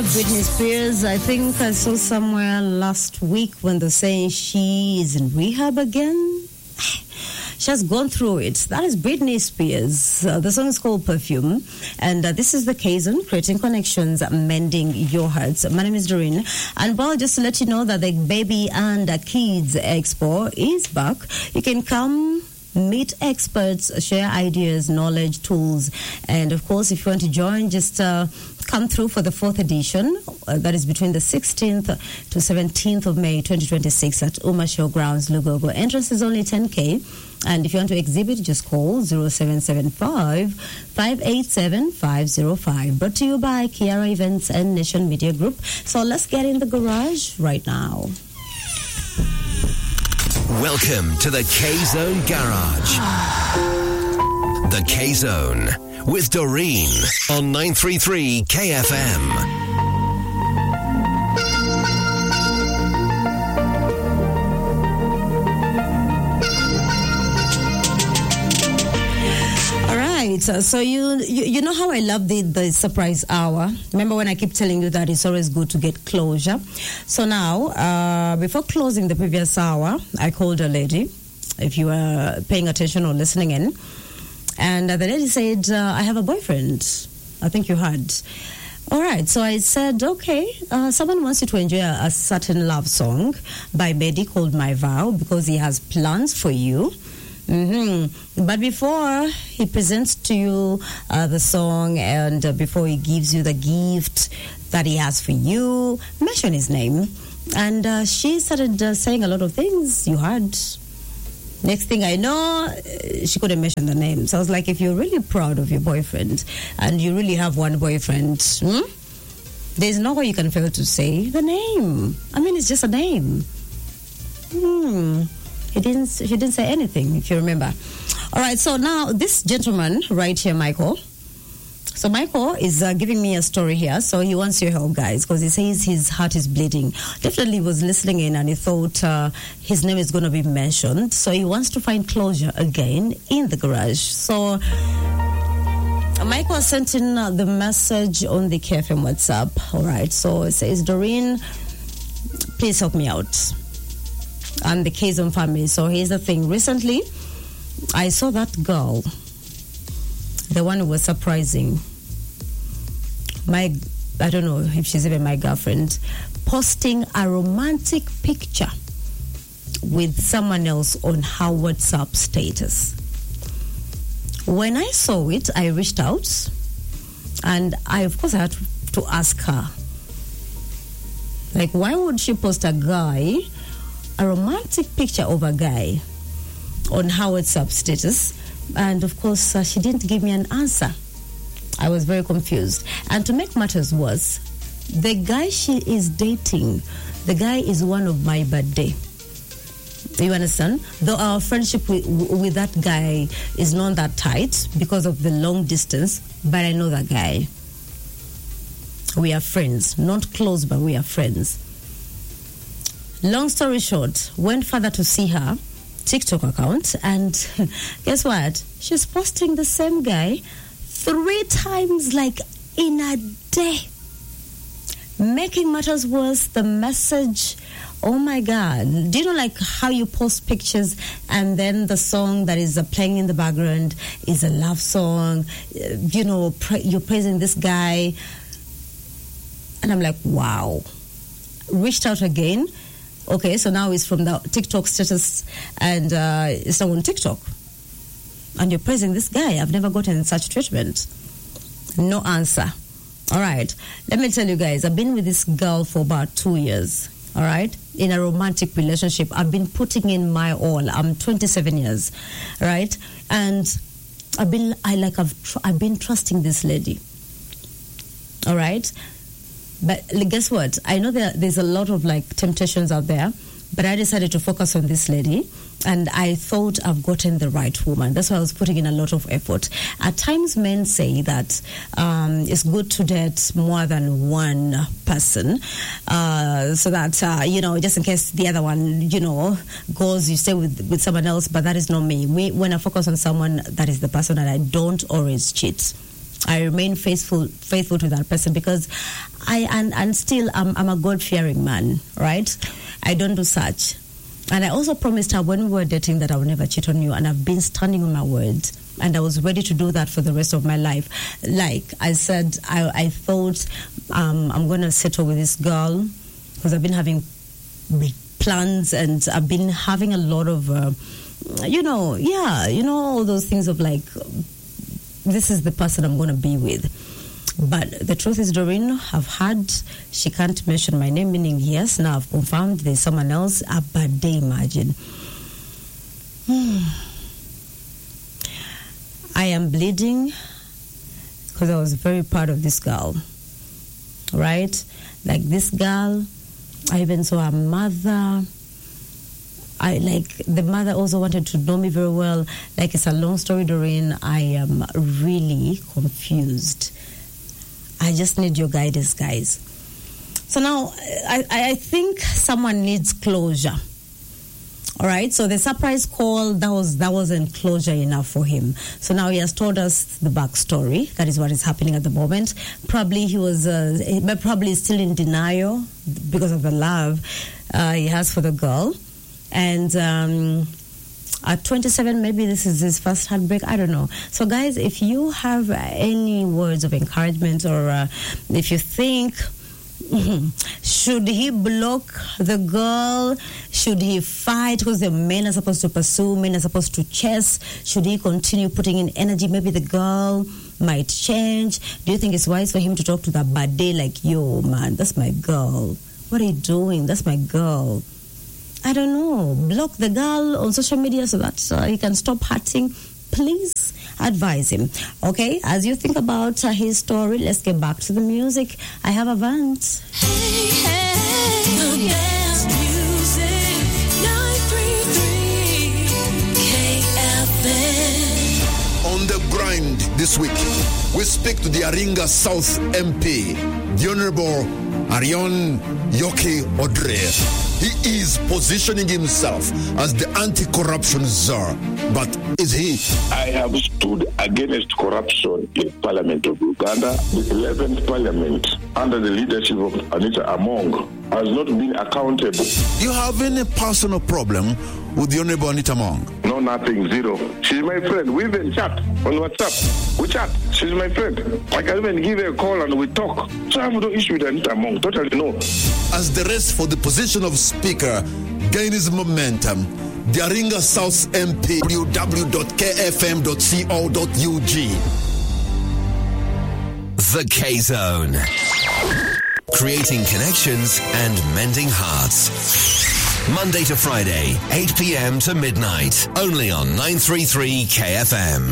Britney Spears. I think I saw somewhere last week when they're saying she is in rehab again. She has gone through it. That is Britney Spears. The song is called Perfume. And this is the Kazon, creating connections, mending your hearts. My name is Doreen. And well, just to let you know that the Baby and Kids Expo is back. You can come, meet experts, share ideas, knowledge, tools. And of course, if you want to join, just come through for the 4th edition. That is between the 16th to 17th of May 2026 at Uma Showgrounds, Lugogo. Entrance is only 10K. And if you want to exhibit, just call 0775-587-505. Brought to you by Kiara Events and Nation Media Group. So let's get in the garage right now. Welcome to the K-Zone Garage. The K-Zone with Doreen on 933 KFM. So you know how I love the surprise hour. Remember when I keep telling you that it's always good to get closure. So now, before closing the previous hour, I called a lady, if you were paying attention or listening in, and the lady said, I have a boyfriend. I think you heard. All right, so I said, okay, someone wants you to enjoy a certain love song by Mehdi called My Vow because he has plans for you. But before he presents to you the song and before he gives you the gift that he has for you, mention his name. And she started saying a lot of things you heard. Next thing I know, she couldn't mention the name. So I was like, if you're really proud of your boyfriend and you really have one boyfriend, there's no way you can fail to say the name. I mean, it's just a name. She didn't say anything, if you remember. All right, so now this gentleman right here, Michael. So Michael is giving me a story here. So he wants your help, guys, because he says his heart is bleeding. Definitely was listening in and he thought his name is going to be mentioned. So he wants to find closure again in the garage. So Michael sent in the message on the KFM WhatsApp. All right, so it says, Doreen, please help me out. I'm the Kazon family. So here's the thing. Recently, I saw that girl, the one who was surprising. I don't know if she's even my girlfriend, posting a romantic picture with someone else on her WhatsApp status. When I saw it, I reached out and I had to ask her, like, why would she post a romantic picture of a guy on her WhatsApp status? And of course, she didn't give me an answer. I was very confused. And to make matters worse, the guy she is dating, the guy is one of my birthday. You understand? Though our friendship with that guy is not that tight because of the long distance, but I know that guy. We are friends. Not close, but we are friends. Long story short, went further to see her TikTok account, and guess what? She's posting the same guy 3 times, like in a day. Making matters worse, the message, oh my God. Do you know like how you post pictures and then the song that is playing in the background is a love song? You're praising this guy. And I'm like, wow. Reached out again. Okay, so now it's from the TikTok status and it's now on TikTok. And you're praising this guy. I've never gotten such treatment. No answer. All right. Let me tell you guys, I've been with this girl for about 2 years. All right. In a romantic relationship. I've been putting in my all. I'm 27 years. Right. And I've been trusting this lady. All right. But guess what? I know there's a lot of like temptations out there, but I decided to focus on this lady, and I thought I've gotten the right woman. That's why I was putting in a lot of effort. At times, men say that it's good to date more than one person, so that just in case the other one goes, you stay with someone else. But that is not me. When I focus on someone, that is the person, and I don't always cheat. I remain faithful to that person, because and still I'm a God-fearing man, right? I don't do such. And I also promised her when we were dating that I would never cheat on you, and I've been standing on my word. And I was ready to do that for the rest of my life. Like I said, I thought I'm going to settle with this girl, because I've been having big plans, and I've been having a lot of, all those things of like, this is the person I'm going to be with. But the truth is, Doreen, she can't mention my name, meaning yes, now I've confirmed there's someone else. But they imagine. I am bleeding because I was very proud of this girl, right? Like this girl, I even saw her mother. The mother also wanted to know me very well. Like, it's a long story, Doreen. I am really confused. I just need your guidance, guys. So now, I think someone needs closure. All right, so the surprise call, that wasn't closure enough for him. So now he has told us the backstory. That is what is happening at the moment. Probably he was, probably still in denial because of the love he has for the girl. And at 27, maybe this is his first heartbreak. I don't know. So guys, if you have any words of encouragement, or if you think, should he block the girl? Should he fight? Because the men are supposed to pursue, men are supposed to chase. Should he continue putting in energy? Maybe the girl might change. Do you think it's wise for him to talk to that bad day like, yo, man, that's my girl. What are you doing? That's my girl. I don't know. Block the girl on social media so that he can stop hurting. Please advise him. Okay, as you think about his story, let's get back to the music. I have Avant. Hey, hey, the best music, 933 KFM. On the grind this week, we speak to the Aringa South MP, the Honorable Arion Yoke Odre. He is positioning himself as the anti-corruption czar. But is he? I have stood against corruption in Parliament of Uganda. The 11th Parliament, under the leadership of Anita Among, has not been accountable. Do you have any personal problem with the Honorable Anita Among? No, nothing, zero. She's my friend. We even chat on WhatsApp. We chat. She's my friend. I can even give her a call and we talk. So I have no issue with Anita Among. Totally no. As the race for the position of Speaker gains momentum, the Aringa South MP, www.kfm.co.ug. The K-Zone. Creating connections and mending hearts. Monday to Friday, 8 p.m. to midnight. Only on 933 KFM.